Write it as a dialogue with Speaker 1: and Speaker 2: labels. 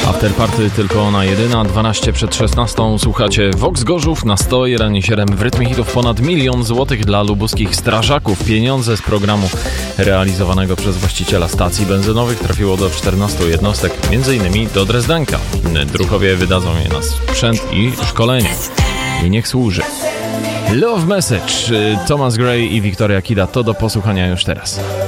Speaker 1: Afterparty tylko ona jedyna, 12 przed 16. Słuchacie Vox Gorzów na 101,7 w rytmie hitów ponad 1 000 000 złotych dla lubuskich strażaków. Pieniądze z programu realizowanego przez właściciela stacji benzynowych trafiło do 14 jednostek, m.in. do Drezdenka. Druhowie wydadzą je na sprzęt i szkolenie. I niech służy. Love Message, Thomas Gray i Victoria Kida, to do posłuchania już teraz.